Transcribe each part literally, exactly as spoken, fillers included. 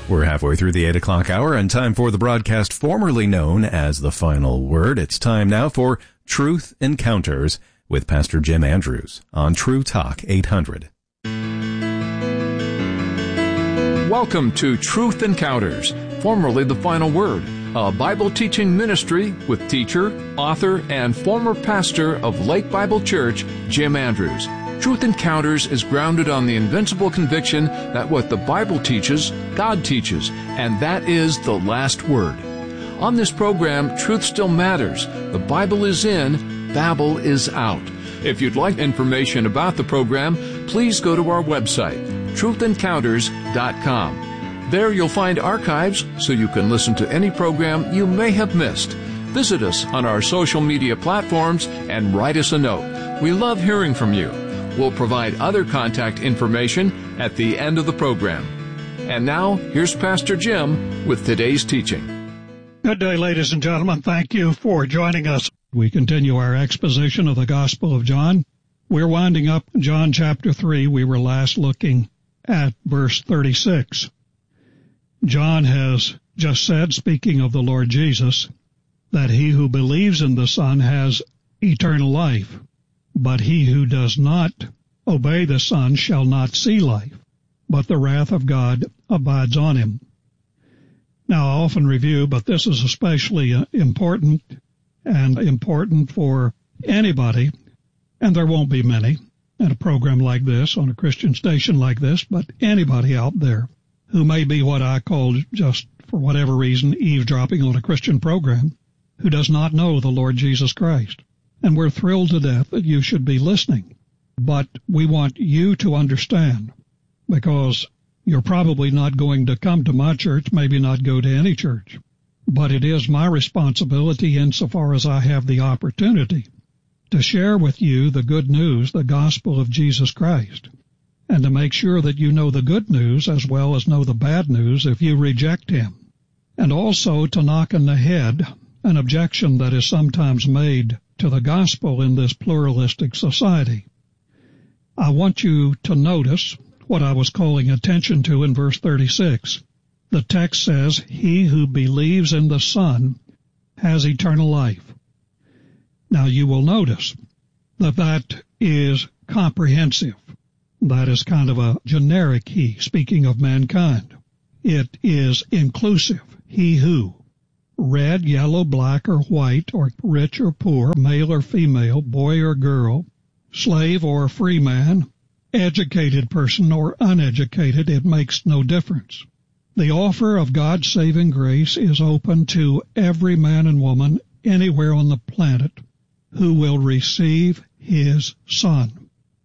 We're halfway through the eight o'clock hour and time for the broadcast formerly known as The Final Word. It's time now for Truth Encounters with Pastor Jim Andrews on True Talk eight hundred. Welcome to Truth Encounters, formerly The Final Word, a Bible teaching ministry with teacher, author, and former pastor of Lake Bible Church, Jim Andrews. Truth Encounters is grounded on the invincible conviction that what the Bible teaches, God teaches, and that is the last word. On this program, truth still matters. The Bible is in, Babel is out. If you'd like information about the program, please go to our website, truth encounters dot com. There you'll find archives so you can listen to any program you may have missed. Visit us on our social media platforms and write us a note. We love hearing from you. We'll provide other contact information at the end of the program. And now, here's Pastor Jim with today's teaching. Good day, ladies and gentlemen. Thank you for joining us. We continue our exposition of the Gospel of John. We're winding up John chapter three. We were last looking at verse thirty-six. John has just said, speaking of the Lord Jesus, that he who believes in the Son has eternal life. But he who does not obey the Son shall not see life, but the wrath of God abides on him. Now, I often review, but this is especially important and important for anybody, and there won't be many in a program like this, on a Christian station like this, but anybody out there who may be what I call, just for whatever reason, eavesdropping on a Christian program, who does not know the Lord Jesus Christ. And we're thrilled to death that you should be listening. But we want you to understand, because you're probably not going to come to my church, maybe not go to any church. But it is my responsibility, insofar as I have the opportunity, to share with you the good news, the gospel of Jesus Christ, and to make sure that you know the good news as well as know the bad news if you reject him. And also to knock in the head an objection that is sometimes made to the gospel in this pluralistic society. I want you to notice what I was calling attention to in verse thirty-six. The text says, he who believes in the Son has eternal life. Now you will notice that that is comprehensive. That is kind of a generic he, speaking of mankind. It is inclusive, he who. Red, yellow, black, or white, or rich or poor, male or female, boy or girl, slave or free man, educated person or uneducated, it makes no difference. The offer of God's saving grace is open to every man and woman anywhere on the planet who will receive his Son.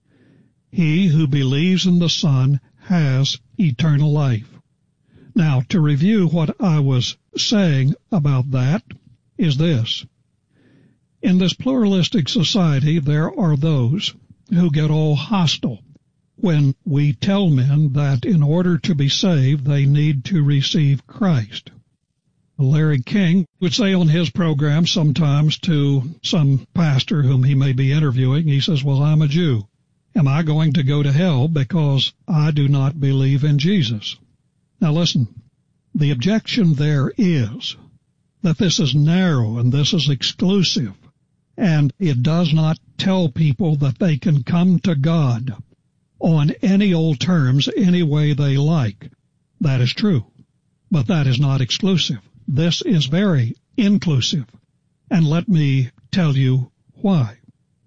He who believes in the Son has eternal life. Now, to review what I was saying about that is this. In this pluralistic society, there are those who get all hostile when we tell men that in order to be saved, they need to receive Christ. Larry King would say on his program sometimes to some pastor whom he may be interviewing, he says, well, I'm a Jew. Am I going to go to hell because I do not believe in Jesus? Now listen, the objection there is that this is narrow and this is exclusive, and it does not tell people that they can come to God on any old terms, any way they like. That is true, but that is not exclusive. This is very inclusive, and let me tell you why.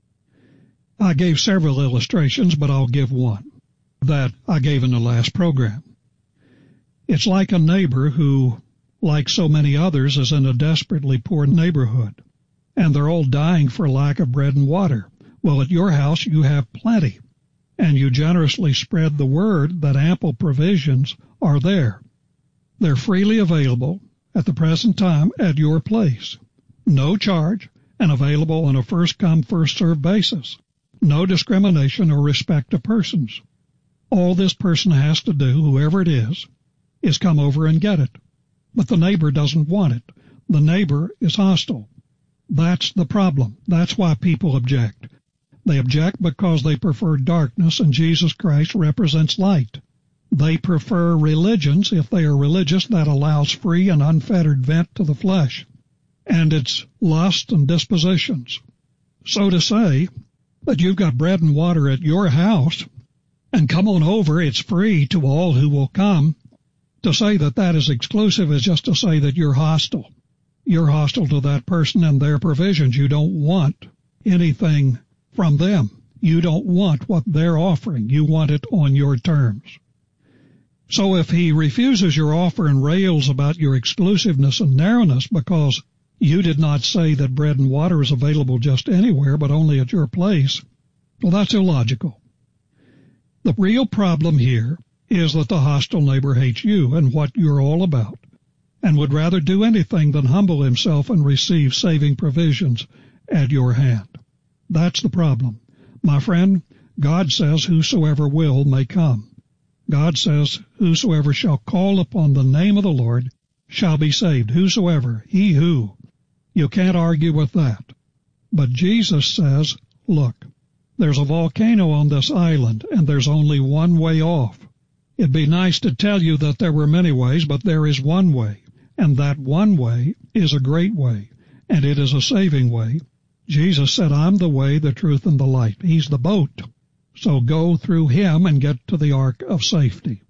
I gave several illustrations, but I'll give one that I gave in the last program. It's like a neighbor who, like so many others, is in a desperately poor neighborhood, and they're all dying for lack of bread and water. Well, at your house you have plenty, and you generously spread the word that ample provisions are there. They're freely available at the present time at your place, no charge, and available on a first-come, first-served basis. No discrimination or respect of persons. All this person has to do, whoever it is, is come over and get it. But the neighbor doesn't want it. The neighbor is hostile. That's the problem. That's why people object. They object because they prefer darkness, and Jesus Christ represents light. They prefer religions. If they are religious, that allows free and unfettered vent to the flesh and its lusts and dispositions. So to say that you've got bread and water at your house and come on over, it's free to all who will come, to say that that is exclusive is just to say that you're hostile. You're hostile to that person and their provisions. You don't want anything from them. You don't want what they're offering. You want it on your terms. So if he refuses your offer and rails about your exclusiveness and narrowness because you did not say that bread and water is available just anywhere but only at your place, well, that's illogical. The real problem here is that the hostile neighbor hates you and what you're all about, and would rather do anything than humble himself and receive saving provisions at your hand. That's the problem. My friend, God says whosoever will may come. God says, whosoever shall call upon the name of the Lord shall be saved. Whosoever, he who. You can't argue with that. But Jesus says, look, there's a volcano on this island, and there's only one way off. It'd be nice to tell you that there were many ways, but there is one way, and that one way is a great way, and it is a saving way. Jesus said, I'm the way, the truth, and the light. He's the boat. So go through him and get to the ark of safety.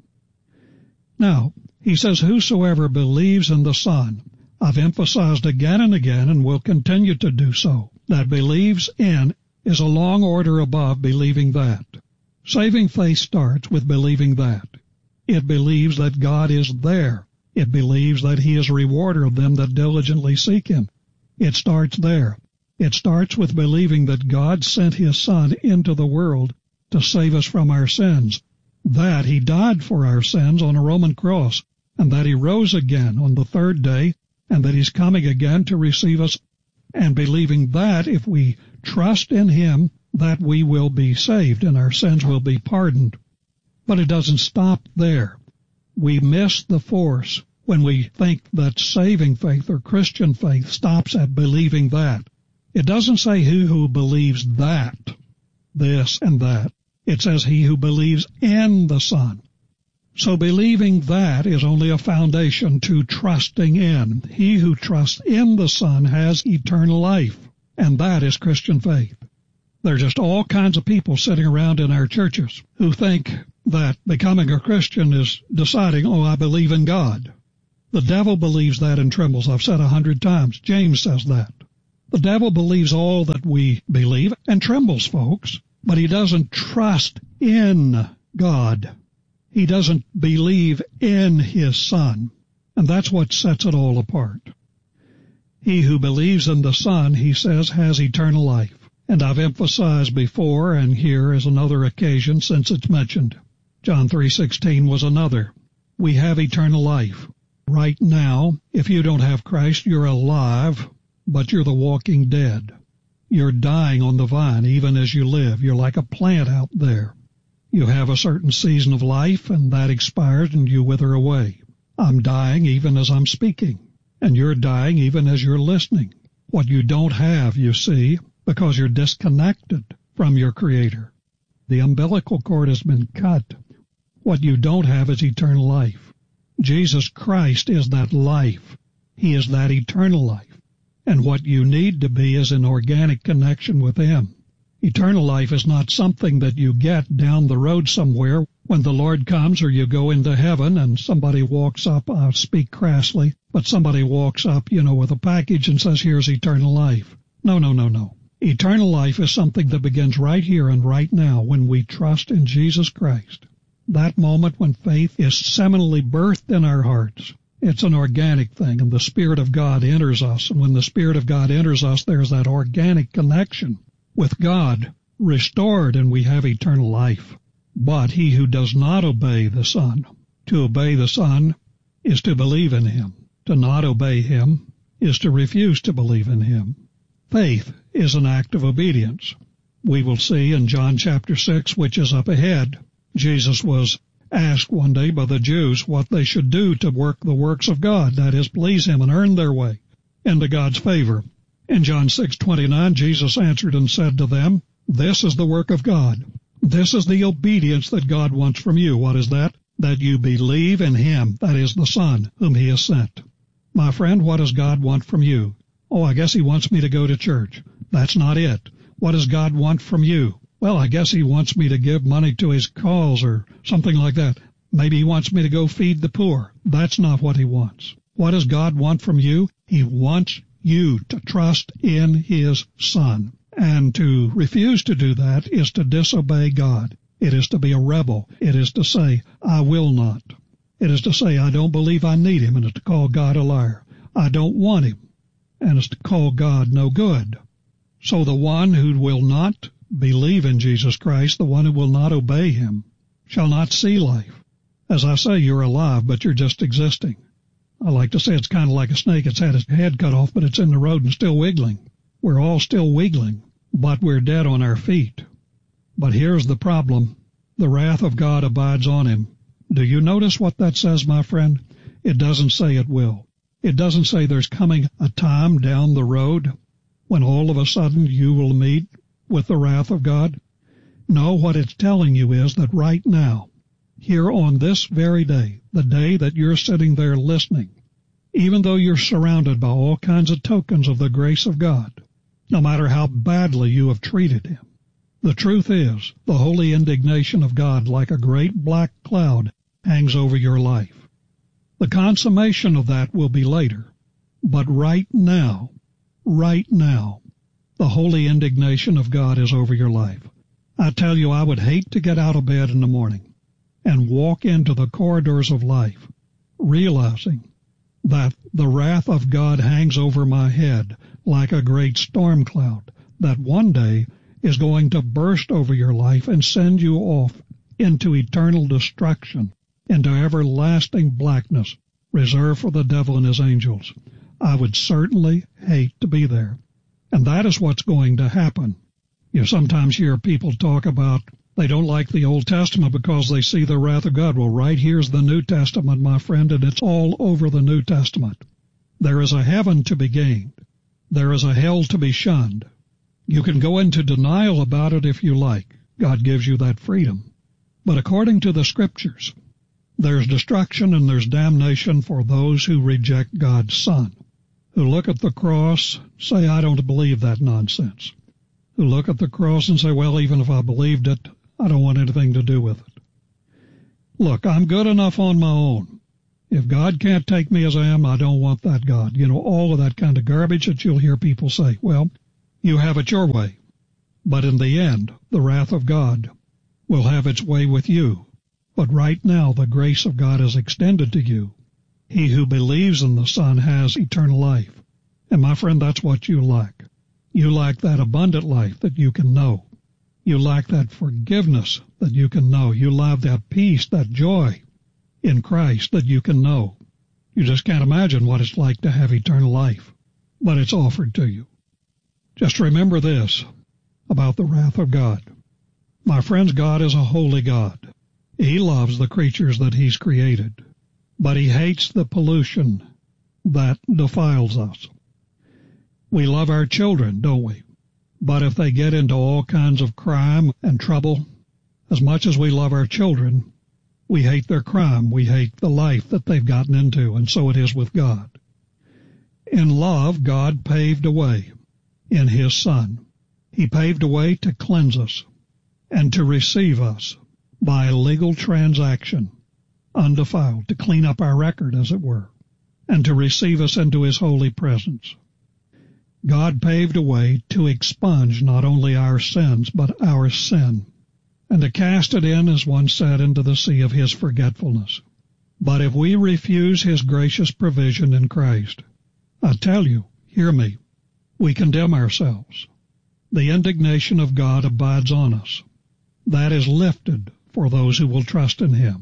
Now, he says, whosoever believes in the Son. I've emphasized again and again and will continue to do so, that believes in is a long order above believing that. Saving faith starts with believing that. It believes that God is there. It believes that he is a rewarder of them that diligently seek him. It starts there. It starts with believing that God sent his Son into the world to save us from our sins, that he died for our sins on a Roman cross, and that he rose again on the third day, and that he's coming again to receive us, and believing that if we trust in him, that we will be saved and our sins will be pardoned. But it doesn't stop there. We miss the force when we think that saving faith or Christian faith stops at believing that. It doesn't say he who believes that, this and that. It says he who believes in the Son. So believing that is only a foundation to trusting in. He who trusts in the Son has eternal life, and that is Christian faith. There are just all kinds of people sitting around in our churches who think that becoming a Christian is deciding, oh, I believe in God. The devil believes that and trembles. I've said a hundred times. James says that. The devil believes all that we believe and trembles, folks. But he doesn't trust in God. He doesn't believe in his Son. And that's what sets it all apart. He who believes in the Son, he says, has eternal life. And I've emphasized before, and here is another occasion since it's mentioned. John three sixteen was another. We have eternal life. Right now, if you don't have Christ, you're alive, but you're the walking dead. You're dying on the vine even as you live. You're like a plant out there. You have a certain season of life, and that expires, and you wither away. I'm dying even as I'm speaking, and you're dying even as you're listening. What you don't have, you see, because you're disconnected from your Creator. The umbilical cord has been cut. What you don't have is eternal life. Jesus Christ is that life. He is that eternal life. And what you need to be is an organic connection with him. Eternal life is not something that you get down the road somewhere when the Lord comes or you go into heaven and somebody walks up, I'll speak crassly, but somebody walks up, you know, with a package and says, here's eternal life. No, no, no, no. Eternal life is something that begins right here and right now when we trust in Jesus Christ. That moment when faith is seminally birthed in our hearts. It's an organic thing, and the Spirit of God enters us. And when the Spirit of God enters us, there's that organic connection with God restored, and we have eternal life. But he who does not obey the Son, to obey the Son is to believe in him. To not obey him is to refuse to believe in him. Faith is an act of obedience. We will see in John chapter six, which is up ahead, Jesus was asked one day by the Jews what they should do to work the works of God, that is, please him and earn their way into God's favor. In John six twenty-nine, Jesus answered and said to them, this is the work of God. This is the obedience that God wants from you. What is that? that you believe in him, that is the Son, whom he has sent. My friend, what does God want from you? Oh, I guess he wants me to go to church. That's not it. What does God want from you? Well, I guess he wants me to give money to his cause or something like that. Maybe he wants me to go feed the poor. That's not what he wants. What does God want from you? He wants you to trust in his Son. And to refuse to do that is to disobey God. It is to be a rebel. It is to say, I will not. It is to say, I don't believe I need him, and it's to call God a liar. I don't want him, and it's to call God no good. So the one who will not believe in Jesus Christ, the one who will not obey him, shall not see life. As I say, you're alive, but you're just existing. I like to say it's kind of like a snake. It's had its head cut off, but it's in the road and still wiggling. We're all still wiggling, but we're dead on our feet. But here's the problem. The wrath of God abides on him. Do you notice what that says, my friend? It doesn't say it will. It doesn't say there's coming a time down the road when all of a sudden you will meet with the wrath of God. No, what it's telling you is that right now, here on this very day, the day that you're sitting there listening, even though you're surrounded by all kinds of tokens of the grace of God, no matter how badly you have treated him, the truth is the holy indignation of God, like a great black cloud, hangs over your life. The consummation of that will be later, but right now, right now, the holy indignation of God is over your life. I tell you, I would hate to get out of bed in the morning and walk into the corridors of life, realizing that the wrath of God hangs over my head like a great storm cloud that one day is going to burst over your life and send you off into eternal destruction, into everlasting blackness reserved for the devil and his angels. I would certainly hate to be there. And that is what's going to happen. You sometimes hear people talk about they don't like the Old Testament because they see the wrath of God. Well, right here's the New Testament, my friend, and it's all over the New Testament. There is a heaven to be gained. There is a hell to be shunned. You can go into denial about it if you like. God gives you that freedom. But according to the Scriptures, there's destruction and there's damnation for those who reject God's Son, who look at the cross, say, I don't believe that nonsense, who look at the cross and say, well, even if I believed it, I don't want anything to do with it. Look, I'm good enough on my own. If God can't take me as I am, I don't want that God. You know, all of that kind of garbage that you'll hear people say. Well, you have it your way. But in the end, the wrath of God will have its way with you. But right now, the grace of God is extended to you. He who believes in the Son has eternal life. And my friend, that's what you lack. You lack that abundant life that you can know. You lack that forgiveness that you can know. You lack that peace, that joy in Christ that you can know. You just can't imagine what it's like to have eternal life. But it's offered to you. Just remember this about the wrath of God. My friends, God is a holy God. He loves the creatures that He's created, but He hates the pollution that defiles us. We love our children, don't we? But if they get into all kinds of crime and trouble, as much as we love our children, we hate their crime. We hate the life that they've gotten into, and so it is with God. In love, God paved a way in His Son. He paved a way to cleanse us and to receive us by a legal transaction, undefiled, to clean up our record, as it were, and to receive us into His holy presence. God paved a way to expunge not only our sins, but our sin, and to cast it in, as one said, into the sea of His forgetfulness. But if we refuse His gracious provision in Christ, I tell you, hear me, we condemn ourselves. The indignation of God abides on us. That is lifted for those who will trust in Him.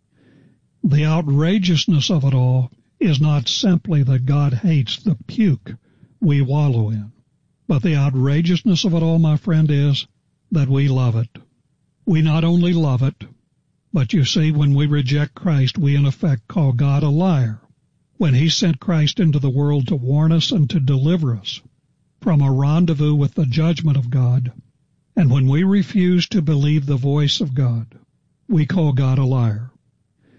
The outrageousness of it all is not simply that God hates the puke we wallow in, but the outrageousness of it all, my friend, is that we love it. We not only love it, but you see, when we reject Christ, we in effect call God a liar, when He sent Christ into the world to warn us and to deliver us from a rendezvous with the judgment of God. And when we refuse to believe the voice of God, we call God a liar.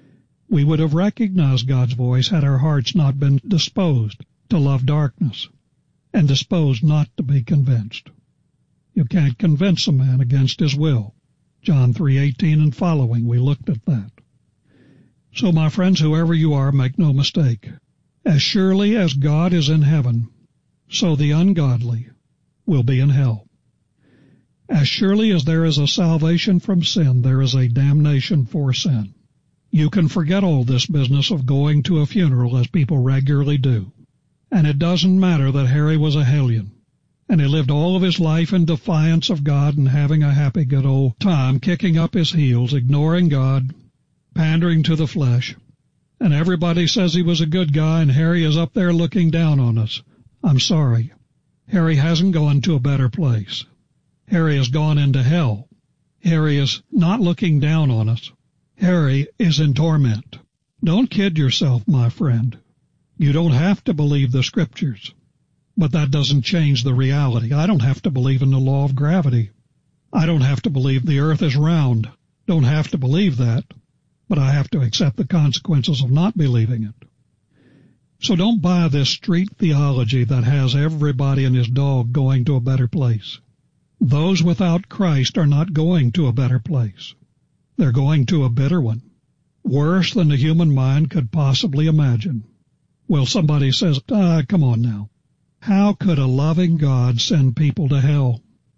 We would have recognized God's voice had our hearts not been disposed to love darkness and disposed not to be convinced. You can't convince a man against his will. John three eighteen and following, we looked at that. So, my friends, whoever you are, make no mistake. As surely as God is in heaven, so the ungodly will be in hell. As surely as there is a salvation from sin, there is a damnation for sin. You can forget all this business of going to a funeral as people regularly do. And it doesn't matter that Harry was a hellion, and he lived all of his life in defiance of God and having a happy good old time, kicking up his heels, ignoring God, pandering to the flesh. And everybody says he was a good guy, and Harry is up there looking down on us. I'm sorry. Harry hasn't gone to a better place. Harry has gone into hell. Harry is not looking down on us. Harry is in torment. Don't kid yourself, my friend. You don't have to believe the Scriptures, but that doesn't change the reality. I don't have to believe in the law of gravity. I don't have to believe the earth is round. Don't have to believe that, but I have to accept the consequences of not believing it. So don't buy this street theology that has everybody and his dog going to a better place. Those without Christ are not going to a better place. They're going to a bitter one, worse than the human mind could possibly imagine. Well, somebody says, ah, come on now. How could a loving God send people to hell?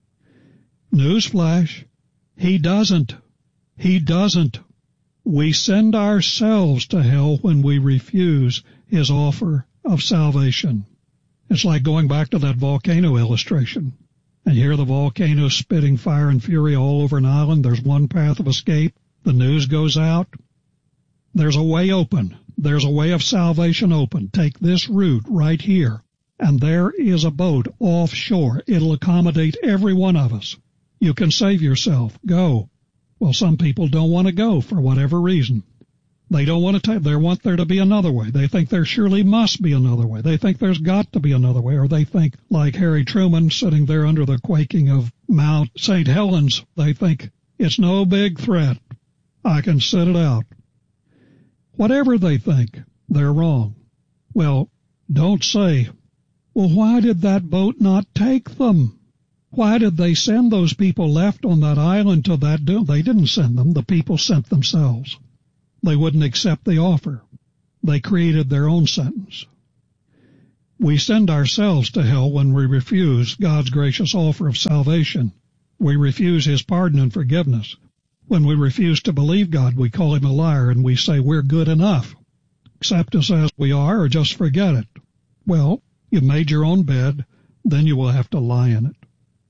Newsflash, He doesn't. He doesn't. We send ourselves to hell when we refuse His offer of salvation. It's like going back to that volcano illustration. And here the volcano spitting fire and fury all over an island. There's one path of escape. The news goes out. There's a way open. There's a way of salvation open. Take this route right here. And there is a boat offshore. It'll accommodate every one of us. You can save yourself. Go. Well, some people don't want to go for whatever reason. They don't want to take, they want there to be another way. They think there surely must be another way. They think there's got to be another way. Or they think, like Harry Truman sitting there under the quaking of Mount Saint Helens, they think it's no big threat. I can sit it out. Whatever they think, they're wrong. Well, don't say, well, why did that boat not take them? Why did they send those people left on that island to that doom? They didn't send them. The people sent themselves. They wouldn't accept the offer. They created their own sentence. We send ourselves to hell when we refuse God's gracious offer of salvation. We refuse His pardon and forgiveness. When we refuse to believe God, we call Him a liar and we say we're good enough. Accept us as we are or just forget it. Well, you've made your own bed, then you will have to lie in it.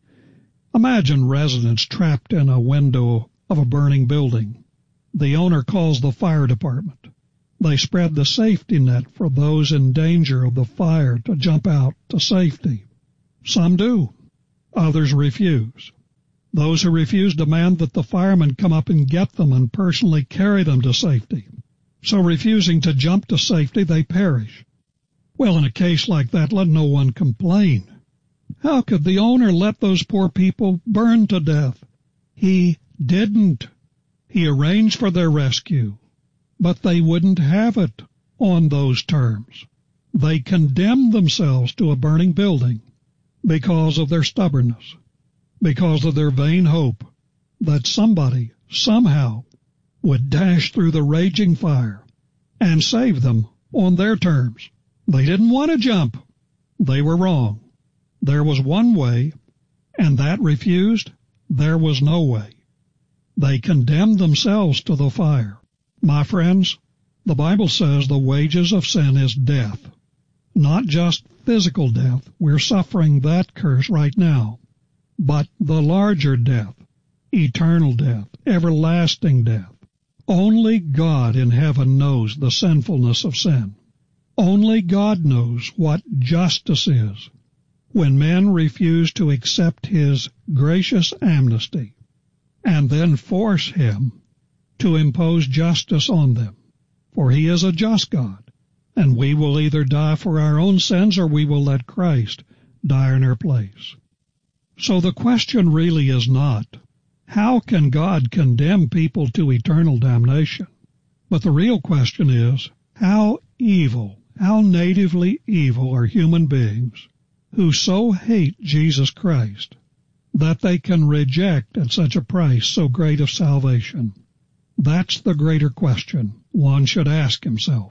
Imagine residents trapped in a window of a burning building. The owner calls the fire department. They spread the safety net for those in danger of the fire to jump out to safety. Some do. Others refuse. Those who refuse demand that the firemen come up and get them and personally carry them to safety. So refusing to jump to safety, they perish. Well, in a case like that, let no one complain. How could the owner let those poor people burn to death? He didn't. He arranged for their rescue, but they wouldn't have it on those terms. They condemned themselves to a burning building because of their stubbornness, because of their vain hope that somebody, somehow, would dash through the raging fire and save them on their terms. They didn't want to jump. They were wrong. There was one way, and that refused, there was no way. They condemned themselves to the fire. My friends, the Bible says the wages of sin is death. Not just physical death. We're suffering that curse right now. But the larger death, eternal death, everlasting death. Only God in heaven knows the sinfulness of sin. Only God knows what justice is. When men refuse to accept His gracious amnesty, and then force Him to impose justice on them. For He is a just God, and we will either die for our own sins or we will let Christ die in our place. So the question really is not, how can God condemn people to eternal damnation? But the real question is, how evil, how natively evil are human beings who so hate Jesus Christ that they can reject at such a price so great of salvation? That's the greater question one should ask himself.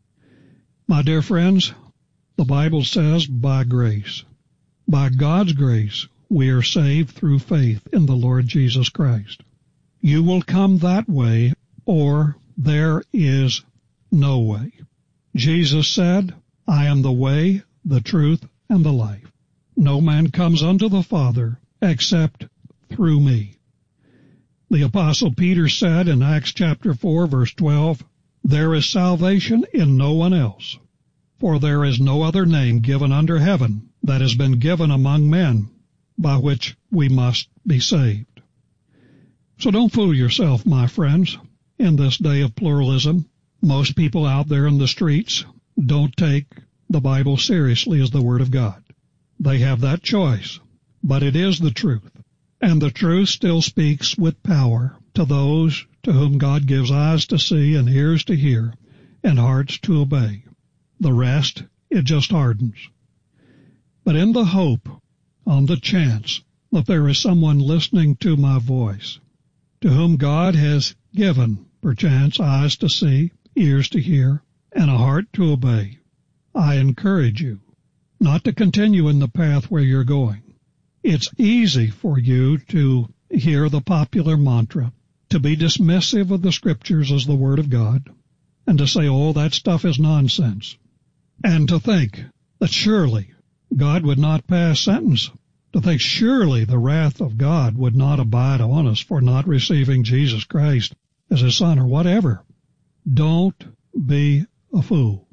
My dear friends, the Bible says, by grace. By God's grace, we are saved through faith in the Lord Jesus Christ. You will come that way, or there is no way. Jesus said, I am the way, the truth, and the life. No man comes unto the Father except through me. The Apostle Peter said in Acts chapter four, verse twelve, there is salvation in no one else, for there is no other name given under heaven that has been given among men by which we must be saved. So don't fool yourself, my friends. In this day of pluralism, most people out there in the streets don't take the Bible seriously as the Word of God. They have that choice, but it is the truth, and the truth still speaks with power to those to whom God gives eyes to see and ears to hear and hearts to obey. The rest, it just hardens. But in the hope, on the chance that there is someone listening to my voice, to whom God has given, perchance, eyes to see, ears to hear, and a heart to obey, I encourage you not to continue in the path where you're going. It's easy for you to hear the popular mantra, to be dismissive of the Scriptures as the Word of God, and to say, oh, that stuff is nonsense, and to think that surely God would not pass sentence, to think surely the wrath of God would not abide on us for not receiving Jesus Christ as His Son or whatever. Don't be a fool.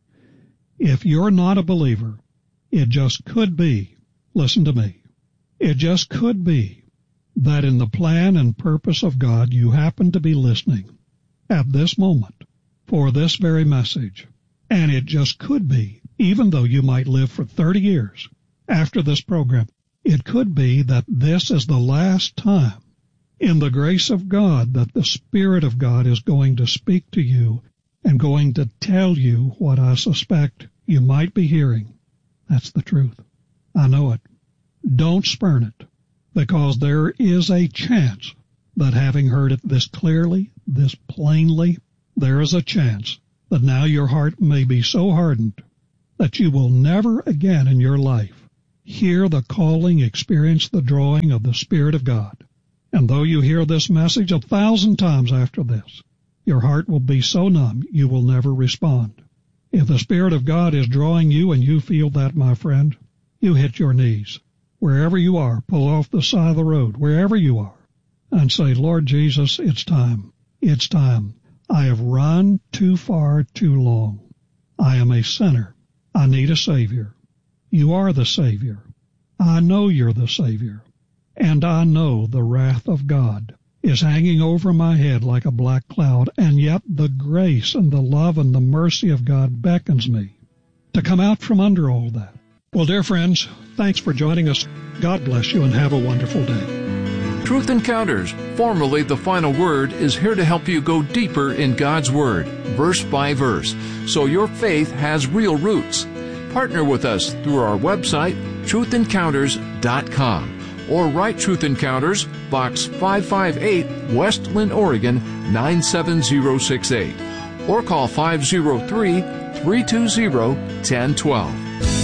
If you're not a believer, it just could be, listen to me, it just could be that in the plan and purpose of God you happen to be listening at this moment for this very message. And it just could be, even though you might live for thirty years after this program, it could be that this is the last time in the grace of God that the Spirit of God is going to speak to you and going to tell you what I suspect you might be hearing. That's the truth. I know it. Don't spurn it, because there is a chance that having heard it this clearly, this plainly, there is a chance that now your heart may be so hardened that you will never again in your life hear the calling, experience the drawing of the Spirit of God. And though you hear this message a thousand times after this, your heart will be so numb you will never respond. If the Spirit of God is drawing you and you feel that, my friend, you hit your knees. Wherever you are, pull off the side of the road, wherever you are, and say, Lord Jesus, it's time. It's time. I have run too far too long. I am a sinner. I need a Savior. You are the Savior. I know you're the Savior. And I know the wrath of God is hanging over my head like a black cloud, and yet the grace and the love and the mercy of God beckons me to come out from under all that. Well, dear friends, thanks for joining us. God bless you and have a wonderful day. Truth Encounters, formerly The Final Word, is here to help you go deeper in God's Word, verse by verse, so your faith has real roots. Partner with us through our website, truth encounters dot com, or write Truth Encounters, Box five five eight, Westland, Oregon, nine seven zero six eight, or call five oh three, three two zero, one oh one two.